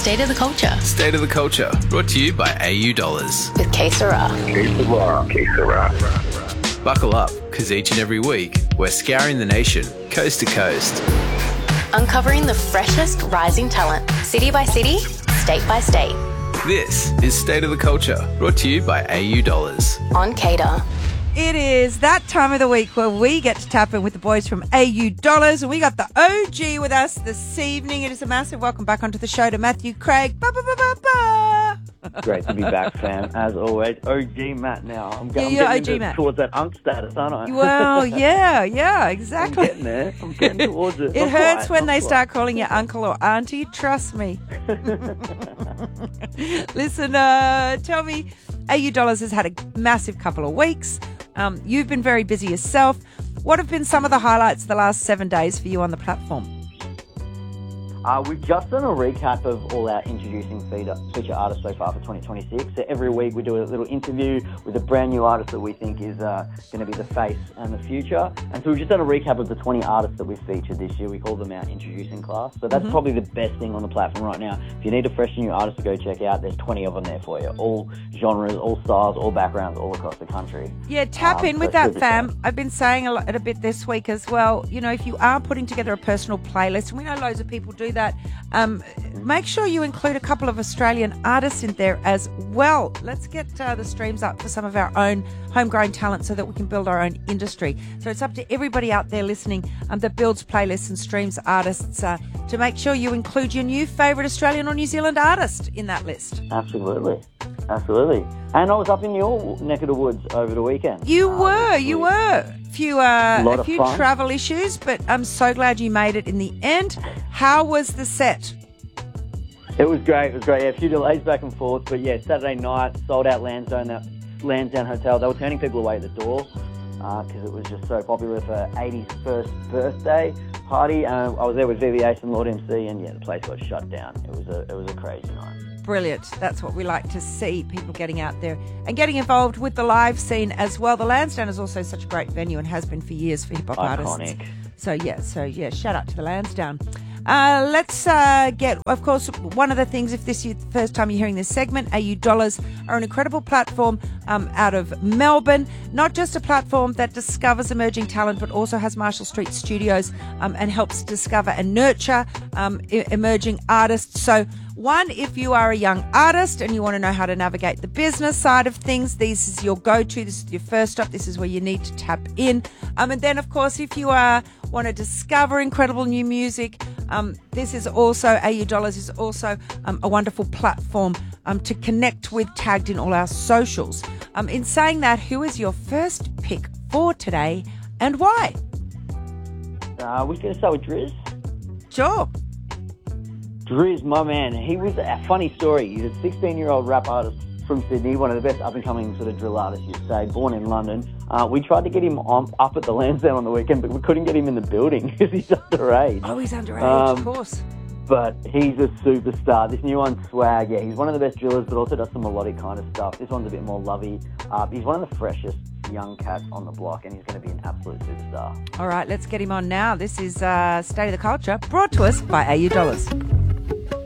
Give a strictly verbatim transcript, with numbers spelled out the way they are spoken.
State of the Culture. State of the Culture, brought to you by A U Dollars. With Que Sera. Que Sera, Que Sera. Buckle up, because each and every week, we're scouring the nation, coast to coast. Uncovering the freshest rising talent, city by city, state by state. This is State of the Culture, brought to you by A U Dollars. On Cater. It is that time of the week where we get to tap in with the boys from A U Dollars, and we got the O G with us this evening. It is a massive welcome back onto the show to Matthew Craig. Ba, ba, ba, ba, ba. Great to be back, fam. As always, O G Matt now. I'm, Yeah, I'm you're getting O G into, Matt. towards that unk status, aren't I? Well, yeah, yeah, exactly. I'm getting there. I'm getting towards it. It Not hurts quite, when not they quite. start calling you uncle or auntie. Trust me. Listen, uh, tell me, A U Dollars has had a massive couple of weeks. Um, you've been very busy yourself. What have been some of the highlights the last seven days for you on the platform? Uh, we've just done a recap of all our introducing feature, feature artists so far for twenty twenty-six. So every week we do a little interview with a brand new artist that we think is uh, going to be the face and the future. And so we've just done a recap of the twenty artists that we've featured this year. We call them our introducing class. So that's mm-hmm. probably the best thing on the platform right now. If you need a fresh new artist to go check out, there's twenty of them there for you. All genres, all styles, all backgrounds, all across the country. Yeah, tap um, in with so that, super fam. exciting. I've been saying a, lot, a bit this week as well. You know, if you are putting together a personal playlist, and we know loads of people do that, um, make sure you include a couple of Australian artists in there as well. Let's get uh, the streams up for some of our own homegrown talent so that we can build our own industry. So it's up to everybody out there listening um, that builds playlists and streams artists uh, to make sure you include your new favourite Australian or New Zealand artist in that list. Absolutely. Absolutely. And I was up in your neck of the woods over the weekend. You Uh, were, which you was- were. Few, uh, Lot a of few fun. travel issues, but I'm so glad you made it in the end. How was the set? It was great. It was great. Yeah, a few delays back and forth, but yeah, Saturday night, sold out Lansdowne, that Lansdowne Hotel. They were turning people away at the door because it was just so popular for eighty's first birthday party. Uh, I was there with V V H and Lord M C, and yeah, the place got shut down. It was a it was a crazy night. Brilliant. That's what we like to see, people getting out there and getting involved with the live scene as well. The Lansdowne is also such a great venue and has been for years for hip-hop artists. Iconic. So, yeah, so yeah, shout out to the Lansdowne. Uh, let's uh, get, of course, one of the things, if this is the first time you're hearing this segment, A U Dollars are an incredible platform um, out of Melbourne. Not just a platform that discovers emerging talent, but also has Marshall Street Studios um, and helps discover and nurture um, e- emerging artists. So, one, if you are a young artist and you want to know how to navigate the business side of things, this is your go-to. This is your first stop. This is where you need to tap in. Um, and then, of course, if you are want to discover incredible new music, um, this is also, A U Dollars is also um, a wonderful platform um, to connect with, tagged in all our socials. Um, in saying that, who is your first pick for today and why? Uh, we're going to start with Driz. Sure. Driz, my man, he was a funny story. He's a sixteen-year-old rap artist from Sydney, one of the best up-and-coming sort of drill artists, you'd say, born in London. Uh, we tried to get him on, up at the Lansdowne on the weekend, but we couldn't get him in the building because he's underage. Oh, he's underage, Um, of course. But he's a superstar. This new one's Swag. Yeah, he's one of the best drillers, but also does some melodic kind of stuff. This one's a bit more lovey. Uh, he's one of the freshest young cats on the block, and he's going to be an absolute superstar. All right, let's get him on now. This is uh, State of the Culture, brought to us by A U Dollars.